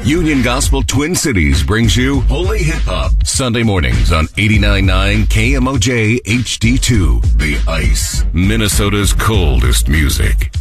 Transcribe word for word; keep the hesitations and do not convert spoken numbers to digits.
Union Gospel Twin Cities brings you Holy Hip Hop Sunday mornings on eighty-nine point nine K M O J H D two. The Ice, Minnesota's coldest music.